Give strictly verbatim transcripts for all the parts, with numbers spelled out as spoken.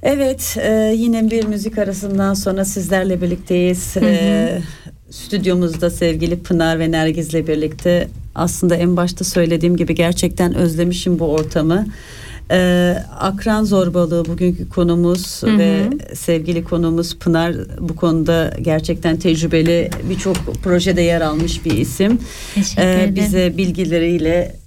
Evet, e, yine bir müzik arasından sonra sizlerle birlikteyiz. Hı hı. E, stüdyomuzda sevgili Pınar ve Nergiz'le birlikte. Aslında en başta söylediğim gibi gerçekten özlemişim bu ortamı. E, akran zorbalığı bugünkü konumuz, hı hı. ve sevgili konuğumuz Pınar bu konuda gerçekten tecrübeli, birçok projede yer almış bir isim. Teşekkür ederim. E, bize bilgileriyle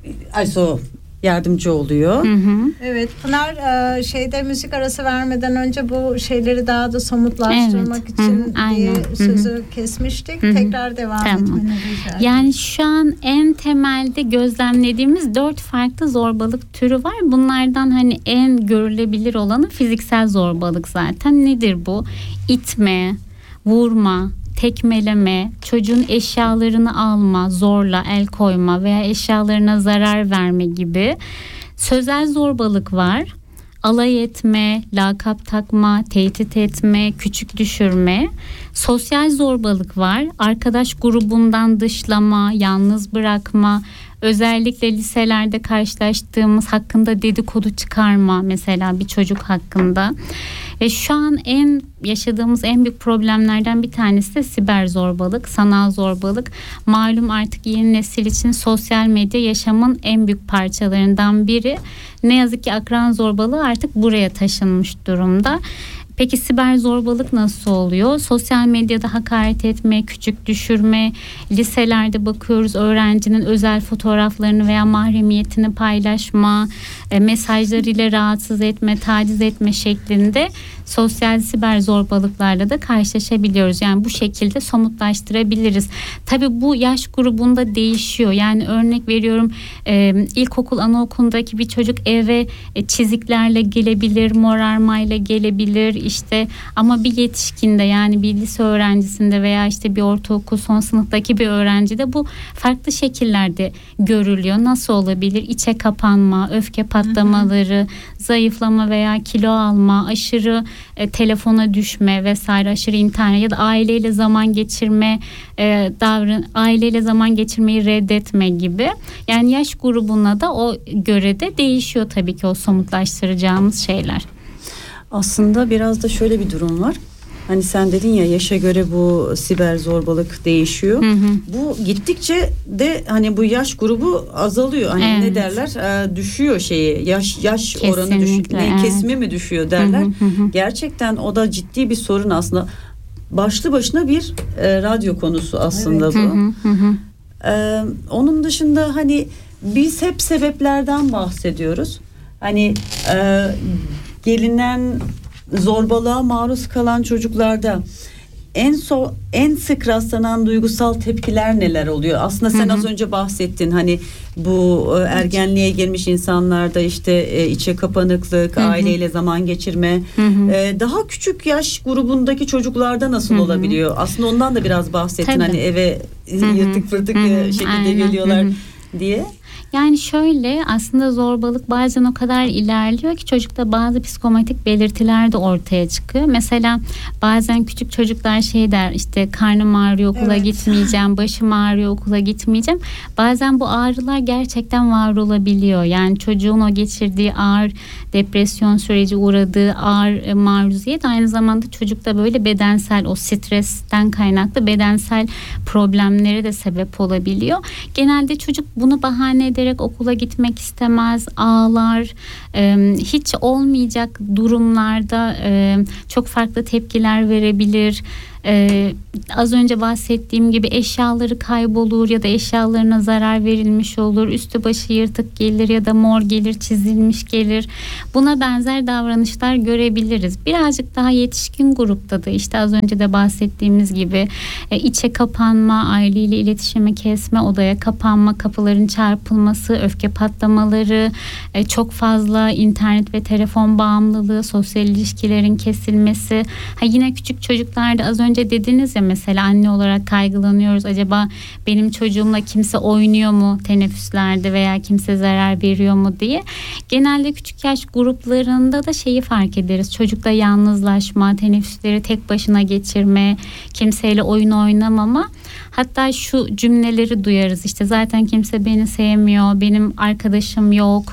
Ayso yardımcı oluyor. Hı hı. Evet, Pınar şeyde müzik arası vermeden önce bu şeyleri daha da somutlaştırmak evet. için hı, diye aynen. sözü hı-hı. kesmiştik. Hı-hı. Tekrar devam tamam. etmeni rica ederim. Yani şu an en temelde gözlemlediğimiz dört farklı zorbalık türü var. Bunlardan hani en görülebilir olanı fiziksel zorbalık zaten. Nedir bu? İtme, vurma, tekmeleme, çocuğun eşyalarını alma, zorla el koyma veya eşyalarına zarar verme gibi. Sözel zorbalık var. Alay etme, lakap takma, tehdit etme, küçük düşürme. Sosyal zorbalık var. Arkadaş grubundan dışlama, yalnız bırakma. Özellikle liselerde karşılaştığımız hakkında dedikodu çıkarma, mesela bir çocuk hakkında. Ve şu an en yaşadığımız en büyük problemlerden bir tanesi de siber zorbalık, sanal zorbalık. Malum artık yeni nesil için sosyal medya yaşamın en büyük parçalarından biri. Ne yazık ki akran zorbalığı artık buraya taşınmış durumda. Peki siber zorbalık nasıl oluyor? Sosyal medyada hakaret etme, küçük düşürme, liselerde bakıyoruz öğrencinin özel fotoğraflarını veya mahremiyetini paylaşma, e, mesajlarıyla rahatsız etme, taciz etme şeklinde sosyal siber zorbalıklarla da karşılaşabiliyoruz. Yani bu şekilde somutlaştırabiliriz. Tabii bu yaş grubunda değişiyor. Yani örnek veriyorum, e, ilkokul, anaokulundaki bir çocuk eve e, çiziklerle gelebilir, morarmayla gelebilir işte, ama bir yetişkinde, yani bir lise öğrencisinde veya işte bir ortaokul son sınıftaki bir öğrencide bu farklı şekillerde görülüyor. Nasıl olabilir? İçe kapanma, öfke patlamaları, hı hı. zayıflama veya kilo alma, aşırı e, telefona düşme vesaire, aşırı internet ya da aileyle zaman geçirme, e, davran aileyle zaman geçirmeyi reddetme gibi. Yani yaş grubuna da o göre de değişiyor tabii ki o somutlaştıracağımız şeyler. Aslında biraz da şöyle bir durum var. Hani sen dedin ya, yaşa göre bu siber zorbalık değişiyor. Hı hı. Bu gittikçe de hani bu yaş grubu azalıyor. Hani evet. ne derler? Ee, düşüyor şeyi. Yaş yaş Kesinlikle, oranı düşüyor. Evet. Kesimi mi düşüyor derler. Hı hı hı. Gerçekten o da ciddi bir sorun aslında. Başlı başına bir e, radyo konusu aslında evet. bu. Hı hı hı. Ee, onun dışında hani biz hep sebeplerden bahsediyoruz. Hani e, gelinen zorbalığa maruz kalan çocuklarda en so en sık rastlanan duygusal tepkiler neler oluyor? Aslında sen hı hı. az önce bahsettin, hani bu e, ergenliğe girmiş insanlarda işte e, içe kapanıklık, hı hı. aileyle zaman geçirme, hı hı. E, daha küçük yaş grubundaki çocuklarda nasıl hı hı. olabiliyor? Aslında ondan da biraz bahsettin. Tabii. Hani eve hı hı. yırtık pırtık hı hı. şekilde Aynen. geliyorlar hı hı. diye. Yani şöyle, aslında zorbalık bazen o kadar ilerliyor ki çocukta bazı psikomatik belirtiler de ortaya çıkıyor. Mesela bazen küçük çocuklar şey der, işte karnım ağrıyor, okula evet. gitmeyeceğim, başım ağrıyor, okula gitmeyeceğim. Bazen bu ağrılar gerçekten var olabiliyor. Yani çocuğun o geçirdiği ağır depresyon süreci, uğradığı ağır maruziyet aynı zamanda çocukta böyle bedensel, o stresten kaynaklı bedensel problemlere de sebep olabiliyor. Genelde çocuk bunu bahane ederek okula gitmek istemez, ağlar, e, hiç olmayacak durumlarda e, çok farklı tepkiler verebilir. Ee, az önce bahsettiğim gibi eşyaları kaybolur ya da eşyalarına zarar verilmiş olur, üstü başı yırtık gelir ya da mor gelir, çizilmiş gelir. Buna benzer davranışlar görebiliriz. Birazcık daha yetişkin grupta da işte az önce de bahsettiğimiz gibi e, içe kapanma, aileyle iletişimi kesme, odaya kapanma, kapıların çarpılması, öfke patlamaları, e, çok fazla internet ve telefon bağımlılığı, sosyal ilişkilerin kesilmesi. Ha, yine küçük çocuklarda az önce önce dediniz ya, mesela anne olarak kaygılanıyoruz. Acaba benim çocuğumla kimse oynuyor mu teneffüslerde veya kimse zarar veriyor mu diye. Genelde küçük yaş gruplarında da şeyi fark ederiz. Çocukla yalnızlaşma, teneffüsleri tek başına geçirme, kimseyle oyun oynamama. Hatta şu cümleleri duyarız, işte zaten kimse beni sevmiyor, benim arkadaşım yok,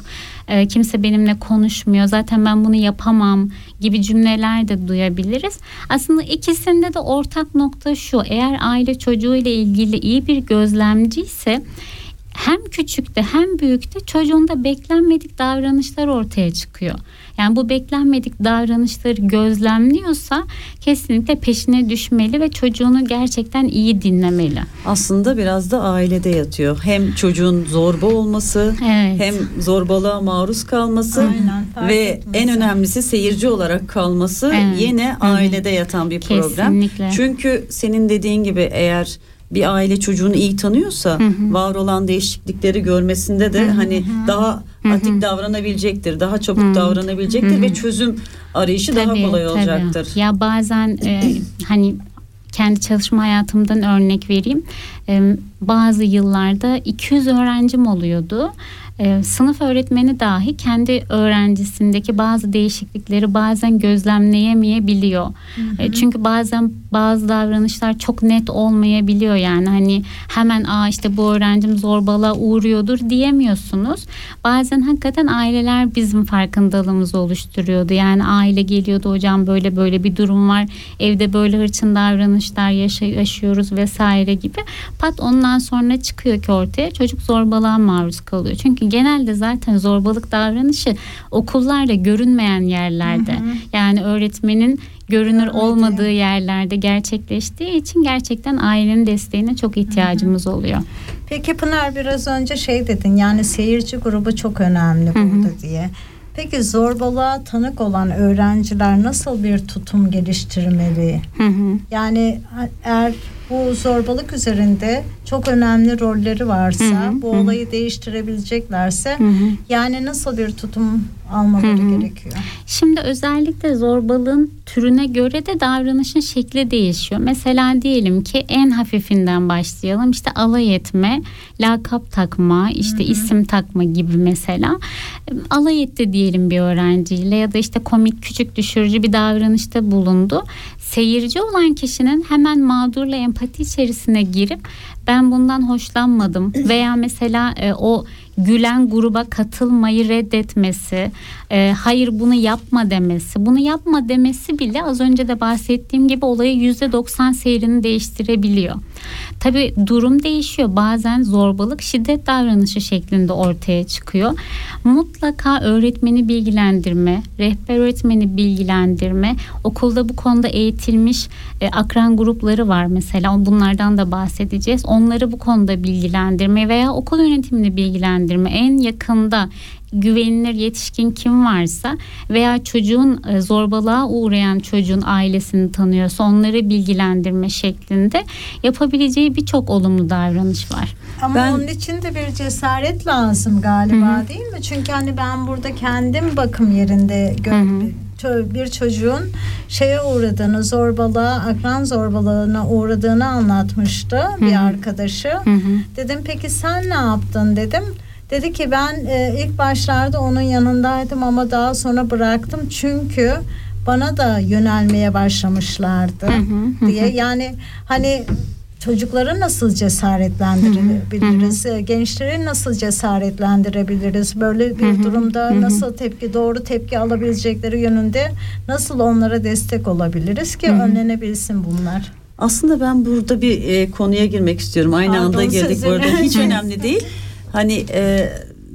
e, kimse benimle konuşmuyor, zaten ben bunu yapamam gibi cümleler de duyabiliriz. Aslında ikisinde de ortak nokta şu: eğer aile çocuğuyla ilgili iyi bir gözlemci ise hem küçükte hem büyükte çocuğunda beklenmedik davranışlar ortaya çıkıyor. Yani bu beklenmedik davranışları gözlemliyorsa kesinlikle peşine düşmeli ve çocuğunu gerçekten iyi dinlemeli. Aslında biraz da ailede yatıyor. Hem çocuğun zorba olması, evet. hem zorbalığa maruz kalması, aynen, ve etmesi. En önemlisi seyirci olarak kalması, evet. yine Hı-hı. ailede yatan bir problem. Kesinlikle. Çünkü senin dediğin gibi eğer bir aile çocuğunu iyi tanıyorsa, hı hı. var olan değişiklikleri görmesinde de hı hı. hani daha hı hı. atik davranabilecektir, daha çabuk hı. davranabilecektir hı hı. ve çözüm arayışı tabii, daha kolay tabii. olacaktır. Ya bazen e, hani kendi çalışma hayatımdan örnek vereyim. E, bazı yıllarda iki yüz öğrencim oluyordu. Ee, sınıf öğretmeni dahi kendi öğrencisindeki bazı değişiklikleri bazen gözlemleyemeyebiliyor. Hı hı. E, çünkü bazen bazı davranışlar çok net olmayabiliyor, yani hani hemen aa işte bu öğrencim zorbalığa uğruyordur diyemiyorsunuz. Bazen hakikaten aileler bizim farkındalığımızı oluşturuyordu. Yani aile geliyordu, hocam böyle böyle bir durum var, evde böyle hırçın davranışlar yaşa- yaşıyoruz vesaire gibi. Pat ondan sonra çıkıyor ki ortaya çocuk zorbalığa maruz kalıyor. Çünkü genelde zaten zorbalık davranışı okullarda görünmeyen yerlerde, hı hı. yani öğretmenin görünür Görmedi. olmadığı yerlerde gerçekleştiği için gerçekten ailenin desteğine çok ihtiyacımız hı hı. oluyor. Peki Pınar, biraz önce şey dedin, yani seyirci grubu çok önemli hı hı. burada diye. Peki zorbalığa tanık olan öğrenciler nasıl bir tutum geliştirmeli? Hı hı. Yani eğer bu zorbalık üzerinde çok önemli rolleri varsa, hı hı, bu hı. olayı değiştirebileceklerse, hı hı. yani nasıl bir tutum almaları hı hı. gerekiyor? Şimdi özellikle zorbalığın türüne göre de davranışın şekli değişiyor. Mesela diyelim ki en hafifinden başlayalım. İşte alay etme, lakap takma, işte hı hı. isim takma gibi mesela. Alay etti diyelim bir öğrenciyle ya da işte komik, küçük düşürücü bir davranışta bulundu. Seyirci olan kişinin hemen mağdurla empati içerisine girip ben bundan hoşlanmadım veya mesela e, o gülen gruba katılmayı reddetmesi, e, hayır bunu yapma demesi, bunu yapma demesi bile az önce de bahsettiğim gibi olayı yüzde doksan seyrini değiştirebiliyor. Tabii durum değişiyor. Bazen zorbalık şiddet davranışı şeklinde ortaya çıkıyor. Mutlaka öğretmeni bilgilendirme, rehber öğretmeni bilgilendirme, okulda bu konuda eğitilmiş e, akran grupları var mesela, bunlardan da bahsedeceğiz. Onları bu konuda bilgilendirme veya okul yönetimini bilgilendirme, en yakında güvenilir yetişkin kim varsa veya çocuğun zorbalığa uğrayan çocuğun ailesini tanıyorsa onları bilgilendirme şeklinde yapabileceği birçok olumlu davranış var. Ama ben... onun için de bir cesaret lazım galiba, Hı-hı. değil mi? Çünkü hani ben burada kendim bakım yerinde gördüm. Bir çocuğun şeye uğradığını, zorbalığa, akran zorbalığına uğradığını anlatmıştı Hı-hı. bir arkadaşı. Hı-hı. Dedim peki sen ne yaptın dedim. Dedi ki ben e, ilk başlarda onun yanındaydım ama daha sonra bıraktım çünkü bana da yönelmeye başlamışlardı hı hı, diye. Yani hani çocukları nasıl cesaretlendirebiliriz? Hı hı. Gençleri nasıl cesaretlendirebiliriz? Böyle bir hı hı, durumda hı hı. nasıl tepki, doğru tepki alabilecekleri yönünde nasıl onlara destek olabiliriz ki hı hı. önlenebilsin bunlar? Aslında ben burada bir e, konuya girmek istiyorum. Aynı Pardon, anda girdik bu arada. Hiç önemli değil. Hani e,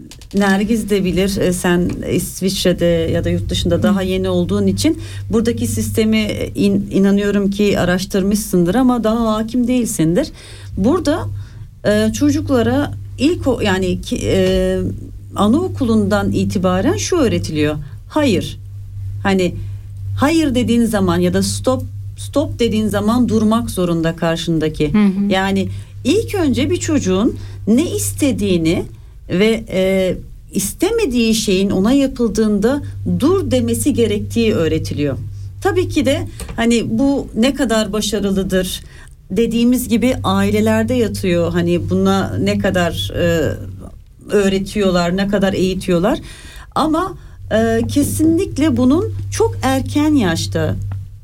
Nergiz de bilir, e, sen İsviçre'de ya da yurt dışında daha yeni olduğun için buradaki sistemi in, inanıyorum ki araştırmışsındır ama daha hakim değilsindir. Burada e, çocuklara ilk o, yani ki, e, anaokulundan itibaren şu öğretiliyor: hayır. Hani hayır dediğin zaman ya da stop stop dediğin zaman durmak zorunda karşındaki. Hı hı. Yani ilk önce bir çocuğun ne istediğini ve e, istemediği şeyin ona yapıldığında dur demesi gerektiği öğretiliyor. Tabii ki de hani bu ne kadar başarılıdır dediğimiz gibi ailelerde yatıyor. Hani buna ne kadar e, öğretiyorlar, ne kadar eğitiyorlar. Ama e, kesinlikle bunun çok erken yaşta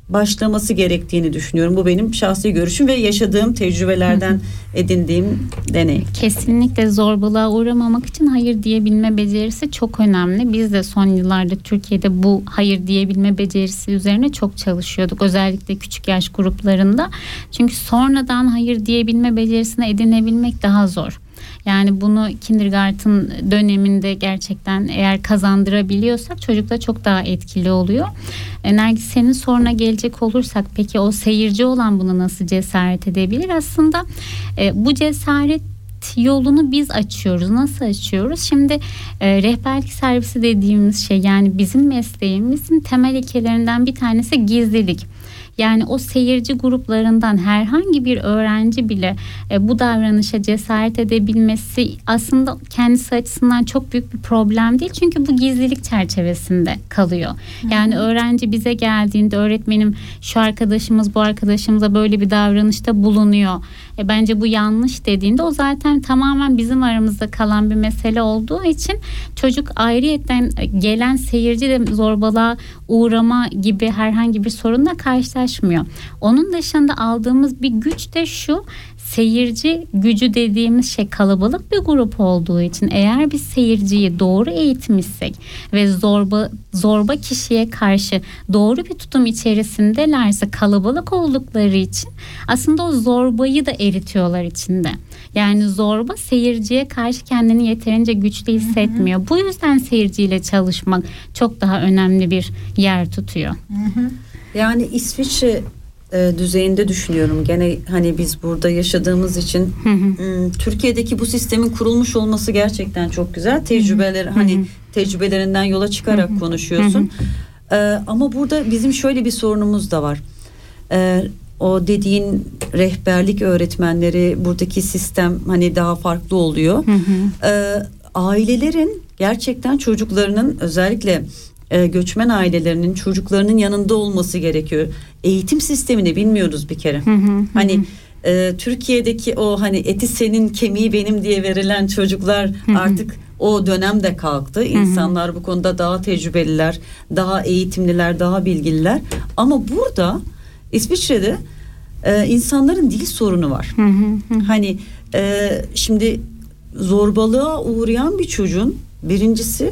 başlaması gerektiğini düşünüyorum. Bu benim şahsi görüşüm ve yaşadığım tecrübelerden edindiğim deney. Kesinlikle zorbalığa uğramamak için hayır diyebilme becerisi çok önemli. Biz de son yıllarda Türkiye'de bu hayır diyebilme becerisi üzerine çok çalışıyorduk. Özellikle küçük yaş gruplarında. Çünkü sonradan hayır diyebilme becerisini edinebilmek daha zor. Yani bunu kindergarten döneminde gerçekten eğer kazandırabiliyorsak çocukta çok daha etkili oluyor. Nergis, senin soruna gelecek olursak peki o seyirci olan buna nasıl cesaret edebilir? Aslında e, bu cesaret yolunu biz açıyoruz. Nasıl açıyoruz? Şimdi e, rehberlik servisi dediğimiz şey, yani bizim mesleğimizin temel ilkelerinden bir tanesi gizlilik. Yani o seyirci gruplarından herhangi bir öğrenci bile e, bu davranışa cesaret edebilmesi aslında kendisi açısından çok büyük bir problem değil. Çünkü bu gizlilik çerçevesinde kalıyor. Yani Hı-hı. öğrenci bize geldiğinde öğretmenim şu arkadaşımız bu arkadaşımıza böyle bir davranışta bulunuyor. E, bence bu yanlış dediğinde o zaten tamamen bizim aramızda kalan bir mesele olduğu için çocuk ayrıyetten gelen seyirci de zorbalığa uğrama gibi herhangi bir sorunla karşılaşmıyor. Onun dışında aldığımız bir güç de şu: seyirci gücü dediğimiz şey kalabalık bir grup olduğu için eğer biz seyirciyi doğru eğitmişsek ve zorba zorba kişiye karşı doğru bir tutum içerisindelerse, kalabalık oldukları için aslında o zorbayı da eritiyorlar içinde. Yani zorba seyirciye karşı kendini yeterince güçlü hissetmiyor. Hı hı. Bu yüzden seyirciyle çalışmak çok daha önemli bir yer tutuyor. Hı hı. Yani İsviçre e, düzeyinde düşünüyorum. Gene hani biz burada yaşadığımız için hı hı. Türkiye'deki bu sistemin kurulmuş olması gerçekten çok güzel. Tecrübeler, hı hı. hani tecrübelerinden yola çıkarak hı hı. konuşuyorsun. Hı hı. E, ama burada bizim şöyle bir sorunumuz da var. E, o dediğin rehberlik öğretmenleri, buradaki sistem hani daha farklı oluyor. Hı hı. E, ailelerin gerçekten çocuklarının, özellikle e, göçmen ailelerinin çocuklarının yanında olması gerekiyor. Eğitim sistemini bilmiyoruz bir kere. Hı hı, hani e, Türkiye'deki o hani eti senin kemiği benim diye verilen çocuklar hı hı. artık o dönemde kalktı. İnsanlar hı hı. bu konuda daha tecrübeliler, daha eğitimliler, daha bilgililer. Ama burada İsviçre'de e, insanların dil sorunu var. Hı hı hı. Hani e, şimdi zorbalığa uğrayan bir çocuğun birincisi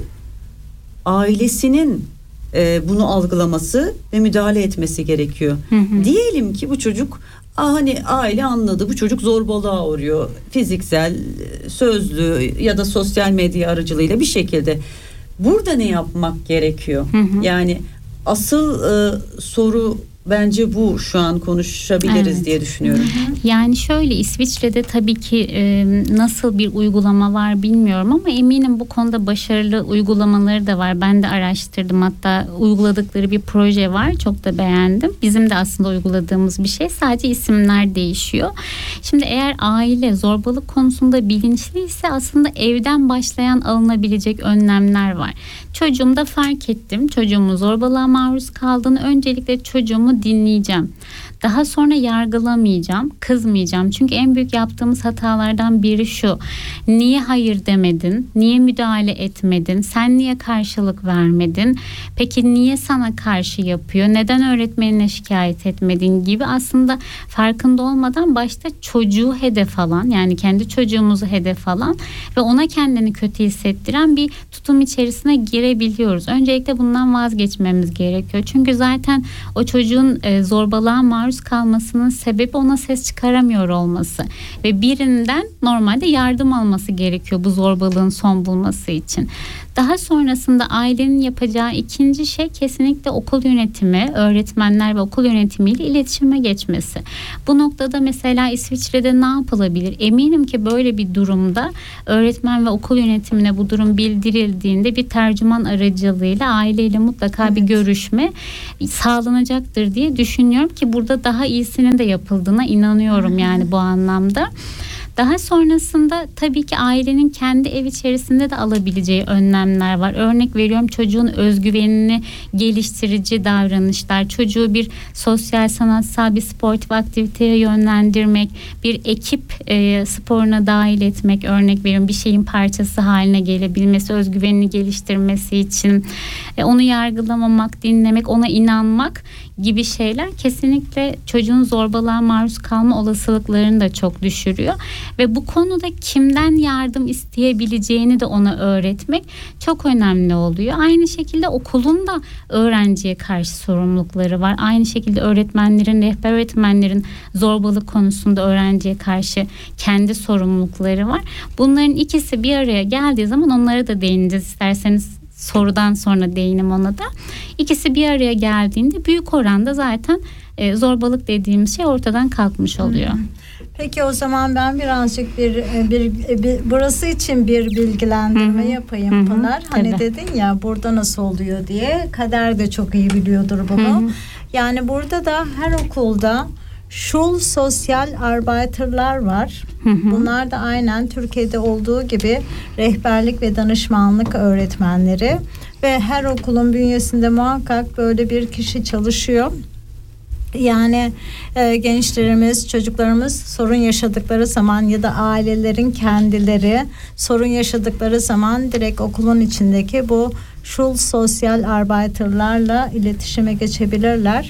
ailesinin e, bunu algılaması ve müdahale etmesi gerekiyor. Hı hı. Diyelim ki bu çocuk ah, hani aile anladı, bu çocuk zorbalığa uğruyor. Fiziksel, sözlü ya da sosyal medya aracılığıyla bir şekilde. Burada ne yapmak gerekiyor? Hı hı. Yani asıl e, soru bence bu, şu an konuşabiliriz evet. diye düşünüyorum. Yani şöyle, İsviçre'de tabii ki e, nasıl bir uygulama var bilmiyorum ama eminim bu konuda başarılı uygulamaları da var. Ben de araştırdım, hatta uyguladıkları bir proje var, çok da beğendim. Bizim de aslında uyguladığımız bir şey, sadece isimler değişiyor. Şimdi eğer aile zorbalık konusunda bilinçliyse aslında evden başlayan alınabilecek önlemler var. Çocuğumda fark ettim, çocuğumun zorbalığa maruz kaldığını, öncelikle çocuğumu dinleyeceğim. Daha sonra yargılamayacağım, kızmayacağım. Çünkü en büyük yaptığımız hatalardan biri şu: niye hayır demedin? Niye müdahale etmedin? Sen niye karşılık vermedin? Peki niye sana karşı yapıyor? Neden öğretmenine şikayet etmedin gibi, aslında farkında olmadan başta çocuğu hedef alan, yani kendi çocuğumuzu hedef alan ve ona kendini kötü hissettiren bir tutum içerisine girebiliyoruz. Öncelikle bundan vazgeçmemiz gerekiyor. Çünkü zaten o çocuğun e, zorbalığa maruz kalmasının sebebi ona ses çıkaramıyor olması ve birinden normalde yardım alması gerekiyor bu zorbalığın son bulması için. Daha sonrasında ailenin yapacağı ikinci şey kesinlikle okul yönetimi, öğretmenler ve okul yönetimiyle iletişime geçmesi. Bu noktada mesela İsviçre'de ne yapılabilir? Eminim ki böyle bir durumda öğretmen ve okul yönetimine bu durum bildirildiğinde bir tercüman aracılığıyla aileyle mutlaka evet. bir görüşme sağlanacaktır diye düşünüyorum ki burada daha iyisinin de yapıldığına inanıyorum yani bu anlamda. Daha sonrasında tabii ki ailenin kendi ev içerisinde de alabileceği önlemler var. Örnek veriyorum, çocuğun özgüvenini geliştirici davranışlar, çocuğu bir sosyal, sanatsal, bir sportif aktiviteye yönlendirmek, bir ekip e, sporuna dahil etmek, örnek veriyorum bir şeyin parçası haline gelebilmesi, özgüvenini geliştirmesi için e, onu yargılamamak, dinlemek, ona inanmak gibi şeyler kesinlikle çocuğun zorbalığa maruz kalma olasılıklarını da çok düşürüyor ve bu konuda kimden yardım isteyebileceğini de ona öğretmek çok önemli oluyor. Aynı şekilde okulun da öğrenciye karşı sorumlulukları var. Aynı şekilde öğretmenlerin, rehber öğretmenlerin zorbalık konusunda öğrenciye karşı kendi sorumlulukları var. Bunların ikisi bir araya geldiği zaman onlara da değineceğiz isterseniz. Sorudan sonra değinim ona da. İkisi bir araya geldiğinde büyük oranda zaten e, zorbalık dediğimiz şey ortadan kalkmış oluyor. Peki o zaman ben birazcık bir, bir, bir burası için bir bilgilendirme Hı-hı. yapayım Hı-hı. Pınar. Hani Tabii. dedin ya burada nasıl oluyor diye. Kader de çok iyi biliyordur bunu. Hı-hı. Yani burada da her okulda Schulsozialarbeiterler var. Hı hı. Bunlar da aynen Türkiye'de olduğu gibi rehberlik ve danışmanlık öğretmenleri ve her okulun bünyesinde muhakkak böyle bir kişi çalışıyor. Yani e, gençlerimiz, çocuklarımız sorun yaşadıkları zaman ya da ailelerin kendileri sorun yaşadıkları zaman direkt okulun içindeki bu Schulsozialarbeiterlerle iletişime geçebilirler.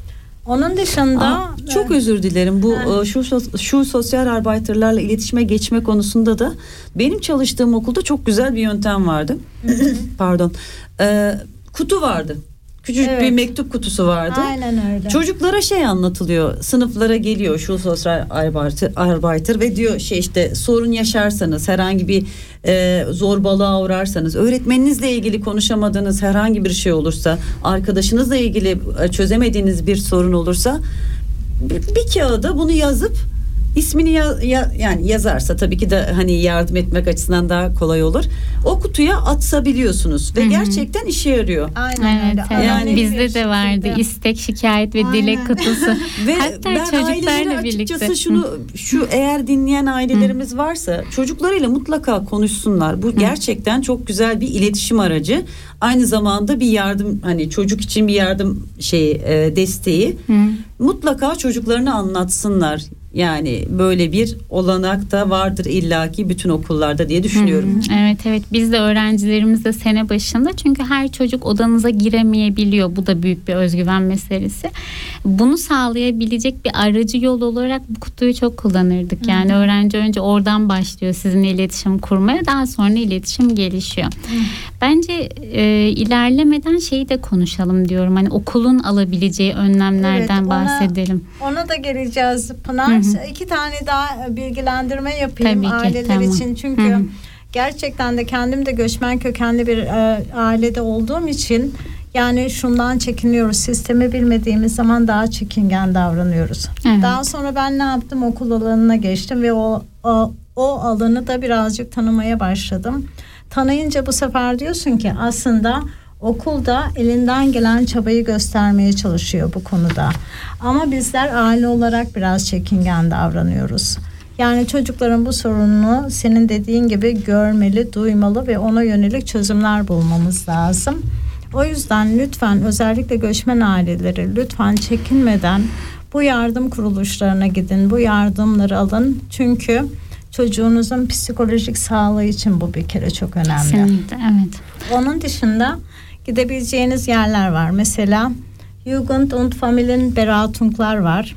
Onun dışında Aa, çok özür dilerim. Bu he. şu şu sosyal arbeiterlerle iletişime geçme konusunda da benim çalıştığım okulda çok güzel bir yöntem vardı. Pardon. Ee, kutu vardı. Küçük evet. bir mektup kutusu vardı. Aynen öyle. Çocuklara şey anlatılıyor. Sınıflara geliyor şu sosyal arbeiter ve diyor şey işte sorun yaşarsanız, herhangi bir e, zorbalığa uğrarsanız, öğretmeninizle ilgili konuşamadığınız herhangi bir şey olursa, arkadaşınızla ilgili çözemediğiniz bir sorun olursa bir, bir kağıda bunu yazıp ismini ya, ya, yani yazarsa tabii ki de hani yardım etmek açısından daha kolay olur. O kutuya atabiliyorsunuz ve Hı-hı. gerçekten işe yarıyor. Aynen evet, öyle. Yani bizde de vardı istek, şikayet ve Aynen. dilek kutusu. Ve hatta ben çocuklarla birlikte. Açıkçası şunu şu eğer dinleyen ailelerimiz varsa çocuklarıyla mutlaka konuşsunlar. Bu Hı. gerçekten çok güzel bir iletişim aracı. Aynı zamanda bir yardım, hani çocuk için bir yardım şeyi e, desteği. Hı. Mutlaka çocuklarına anlatsınlar. Yani böyle bir olanak da vardır illaki bütün okullarda diye düşünüyorum. Hmm, evet evet biz de öğrencilerimizle sene başında, çünkü her çocuk odanıza giremeyebiliyor. Bu da büyük bir özgüven meselesi. Bunu sağlayabilecek bir aracı yol olarak bu kutuyu çok kullanırdık. Yani hmm. öğrenci önce oradan başlıyor sizinle iletişim kurmaya, daha sonra iletişim gelişiyor. Hmm. Bence e, ilerlemeden şeyi de konuşalım diyorum. Hani okulun alabileceği önlemlerden evet, ona, bahsedelim. Ona da geleceğiz Pınar. Hı-hı. İki tane daha bilgilendirme yapayım Tabii aileler ki, tamam. için. Çünkü Hı-hı. gerçekten de kendim de göçmen kökenli bir e, ailede olduğum için yani şundan çekiniyoruz. Sistemi bilmediğimiz zaman daha çekingen davranıyoruz. Evet. Daha sonra ben ne yaptım? Okul alanına geçtim ve o, o, o alanı da birazcık tanımaya başladım. Tanıyınca bu sefer diyorsun ki aslında okulda elinden gelen çabayı göstermeye çalışıyor bu konuda. Ama bizler aile olarak biraz çekingen davranıyoruz. Yani çocukların bu sorununu senin dediğin gibi görmeli, duymalı ve ona yönelik çözümler bulmamız lazım. O yüzden lütfen özellikle göçmen aileleri lütfen çekinmeden bu yardım kuruluşlarına gidin, bu yardımları alın. Çünkü çocuğunuzun psikolojik sağlığı için bu bir kere çok önemli. Kesinlikle, evet. Onun dışında gidebileceğiniz yerler var. Mesela Jugend- und Familienberatunglar var.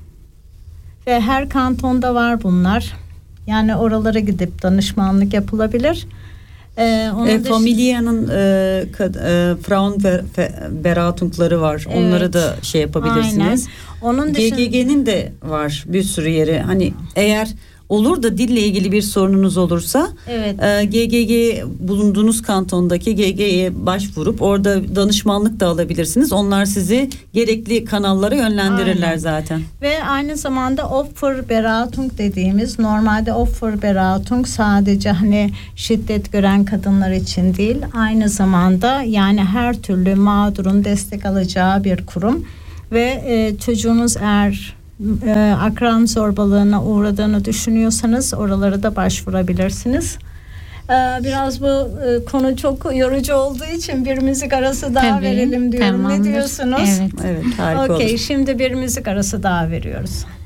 Ve her kantonda var bunlar. Yani oralara gidip danışmanlık yapılabilir. Ee, e, Familia'nın e, e, Frauenberatungları var. Evet. Onları da şey yapabilirsiniz. Aynen. Onun dışında G G G'nin de var bir sürü yeri. Hani eğer olur da dille ilgili bir sorununuz olursa evet. e, G G G bulunduğunuz kantondaki G G G'ye başvurup orada danışmanlık da alabilirsiniz. Onlar sizi gerekli kanallara yönlendirirler Aynen. zaten. Ve aynı zamanda Opferberatung dediğimiz, normalde Opferberatung sadece hani şiddet gören kadınlar için değil, aynı zamanda yani her türlü mağdurun destek alacağı bir kurum ve e, çocuğunuz eğer e, akran zorbalığına uğradığını düşünüyorsanız oralara da başvurabilirsiniz. E, biraz bu e, konu çok yorucu olduğu için bir müzik arası daha Tabii, verelim diyorum. tamamdır. Ne diyorsunuz? Evet. Evet, harika Okey, olur. şimdi bir müzik arası daha veriyoruz.